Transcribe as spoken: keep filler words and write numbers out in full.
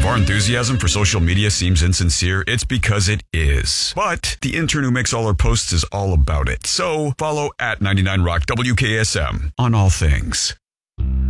our enthusiasm for social media seems insincere, it's because it is. But the intern who makes all our posts is all about it. So follow at ninety-nine Rock W K S M on all things.